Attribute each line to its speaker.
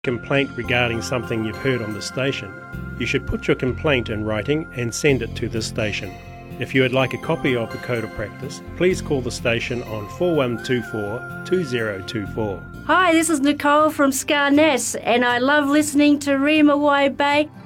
Speaker 1: complaint regarding something you've heard on the station, you should put your complaint in writing and send it to this station. If you would like a copy of the Code of Practice, please call the station on 4124 2024.
Speaker 2: Hi, this is Nicole from Scarnett, and I love listening to Rima Way Bay